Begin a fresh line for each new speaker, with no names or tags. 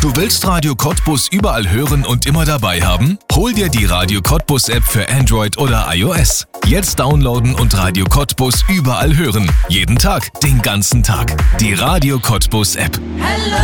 Du willst Radio Cottbus überall hören und immer dabei haben? Hol dir die Radio Cottbus App für Android oder iOS. Jetzt downloaden und Radio Cottbus überall hören. Jeden Tag, den ganzen Tag. Die Radio Cottbus App.
Hello.